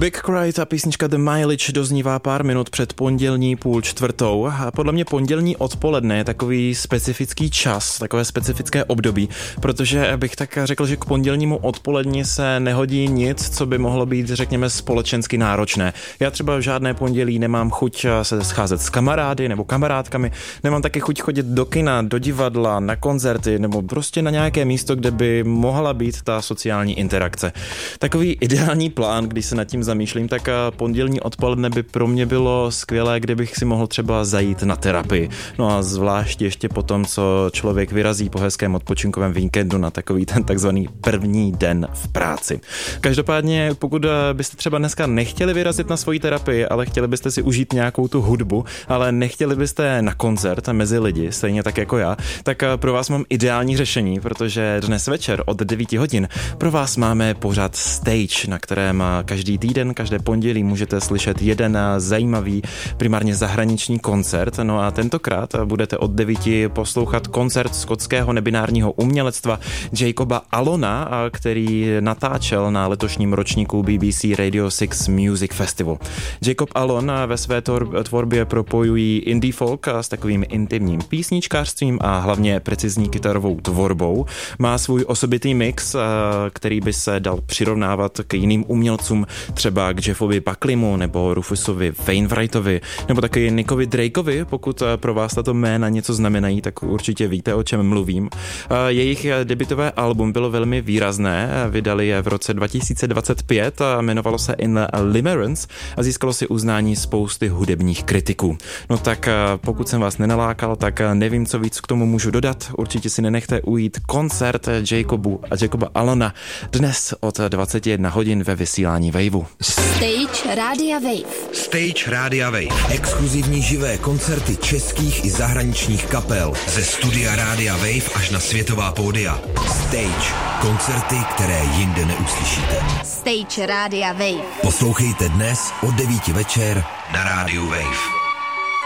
Big Cry, ta písnička The Mileage doznívá pár minut před pondělní 3:30. A podle mě pondělní odpoledne je takový specifický čas, takové specifické období, protože bych tak řekl, že k pondělnímu odpoledni se nehodí nic, co by mohlo být, řekněme, společensky náročné. Já třeba v žádné pondělí nemám chuť se scházet s kamarády nebo kamarádkami, nemám taky chuť chodit do kina, do divadla, na koncerty nebo prostě na nějaké místo, kde by mohla být ta sociální interakce. Takový ideální plán, když se nad tím zamýšlím, tak pondělní odpoledne by pro mě bylo skvělé, kdybych si mohl třeba zajít na terapii. No a zvlášť ještě po tom, co člověk vyrazí po hezkém odpočinkovém víkendu na takový ten takzvaný první den v práci. Každopádně, pokud byste třeba dneska nechtěli vyrazit na svoji terapii, ale chtěli byste si užít nějakou tu hudbu, ale nechtěli byste na koncert mezi lidi, stejně tak jako já, tak pro vás mám ideální řešení, protože dnes večer od 9 hodin pro vás máme pořad Stage, na kterém každý týden, každé pondělí můžete slyšet jeden zajímavý, primárně zahraniční koncert. No a tentokrát budete od 9 poslouchat koncert skotského nebinárního umělectva Jacoba Allona, který natáčel na letošním ročníku BBC Radio 6 Music Festival. Jacob Allon ve své tvorbě propojují indie folk s takovým intimním písničkářstvím a hlavně precizní kytarovou tvorbou. Má svůj osobitý mix, který by se dal přirovnávat k jiným umělcům, třeba k Jeffovi Buckleymu nebo Rufusovi Wainwrightovi, nebo taky Nickovi Drakeovi. Pokud pro vás tato jména něco znamenají, tak určitě víte, o čem mluvím. Jejich debutové album bylo velmi výrazné, vydali je v roce 2025 a jmenovalo se In Limerence a získalo si uznání spousty hudebních kritiků. No tak pokud jsem vás nenalákal, tak nevím, co víc k tomu můžu dodat. Určitě si nenechte ujít koncert Jacoba Allona dnes od 21 hodin ve vysílání Waveu. Stage Rádia Wave. Stage Rádia Wave. Exkluzivní živé koncerty českých i zahraničních kapel. Ze studia Rádia Wave až na světová pódia. Stage. Koncerty, které jinde neuslyšíte. Stage Rádia Wave. Poslouchejte dnes od 9 večer na Rádiu Wave.